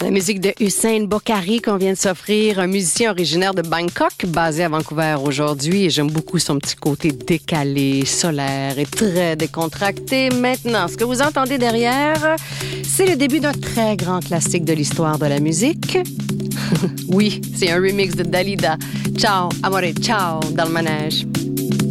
La musique de Hussein Bokkari qu'on vient de s'offrir, un musicien originaire de Bangkok, basé à Vancouver aujourd'hui. Et j'aime beaucoup son petit côté décalé, solaire et très décontracté. Maintenant, ce que vous entendez derrière, c'est le début d'un très grand classique de l'histoire de la musique. Oui, c'est un remix de Dalida. Ciao, amore, ciao, dans le manège.